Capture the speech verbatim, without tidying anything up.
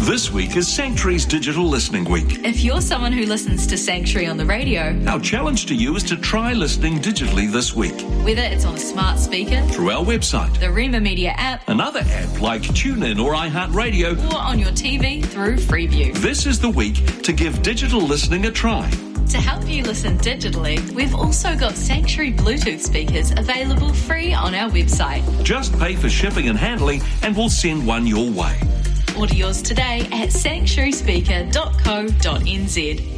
This week is Sanctuary's Digital Listening Week. If you're someone who listens to Sanctuary on the radio, Our challenge to you is to try listening digitally this week whether it's on a smart speaker, through our website, the Rema Media app, another app like TuneIn or iHeartRadio, or on your T V through Freeview. This is the week to give digital listening a try. To help you listen digitally, we've also got Sanctuary Bluetooth speakers available free on our website. Just pay for shipping and handling and we'll send one your way. Order yours today at sanctuary speaker dot co dot n z.